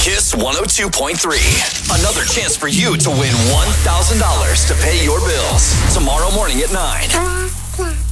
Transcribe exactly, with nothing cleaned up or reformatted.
Kiss one oh two point three. Another chance for you to win one thousand dollars to pay your bills. Tomorrow morning at nine.